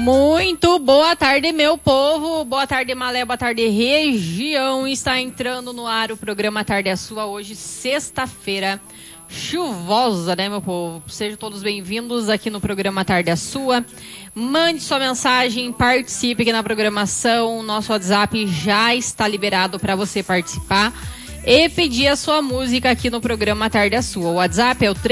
Muito boa tarde, meu povo. Boa tarde, Malé. Boa tarde, região. Está entrando no ar o programa Tarde é Sua. Hoje, sexta-feira, chuvosa, né, meu povo? Sejam todos bem-vindos aqui no programa Tarde é Sua. Mande sua mensagem, participe aqui na programação. Nosso WhatsApp já está liberado para você participar e pedir a sua música aqui no programa Tarde é Sua. O WhatsApp é o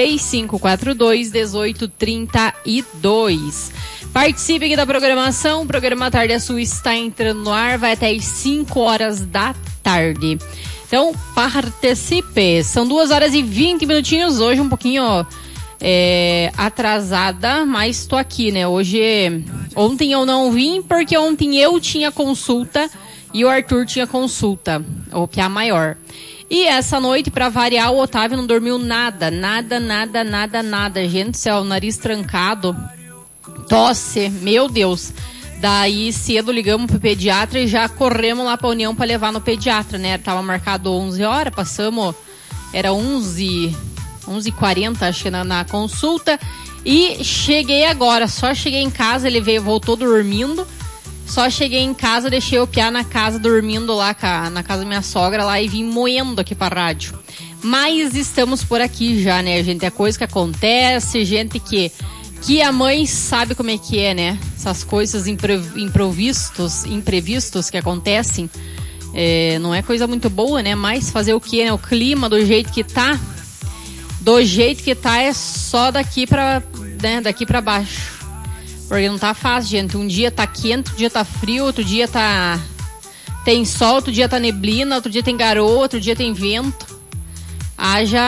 3542-1832. Participe aqui da programação. O programa Tarde é Sua está entrando no ar, vai até as 5 horas da tarde. Então, participe. São 2 horas e 20 minutinhos. Hoje um pouquinho atrasada, mas estou aqui, né? Ontem eu não vim porque ontem eu tinha consulta e o Arthur tinha consulta, o Piá maior. E essa noite, para variar, o Otávio não dormiu nada. Gente do céu, o nariz trancado. Tosse, meu Deus. Daí cedo ligamos pro pediatra e já corremos lá pra União pra levar no pediatra, né? Tava marcado 11 horas, passamos, era 11h40, acho que na consulta. E cheguei agora, só cheguei em casa, ele voltou dormindo. Só cheguei em casa, deixei o Piá na casa dormindo lá, na casa da minha sogra lá e vim moendo aqui pra rádio. Mas estamos por aqui já, né, gente? É coisa que acontece, gente que a mãe sabe como é que é, né? Essas coisas imprevistos que acontecem, não é coisa muito boa, né? Mas fazer o que, né? O clima do jeito que tá é só daqui pra baixo. Porque não tá fácil, gente. Um dia tá quente, outro dia tá frio, outro dia tem sol, outro dia tá neblina, outro dia tem garoa, outro dia tem vento. Haja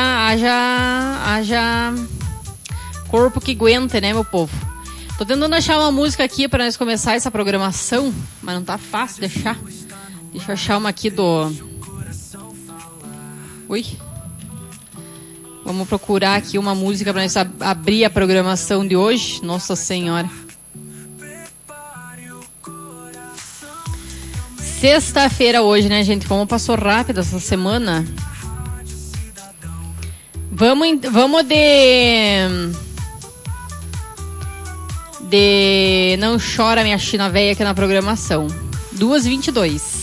corpo que aguenta, né, meu povo? Tô tentando achar uma música aqui pra nós começar essa programação, mas não tá fácil de achar. Deixa eu achar uma aqui do... Ui. Vamos procurar aqui uma música pra nós abrir a programação de hoje. Nossa Senhora. Sexta-feira hoje, né, gente? Como passou rápido essa semana. Vamos de Não Chora Minha China Véia aqui na programação. 2h22.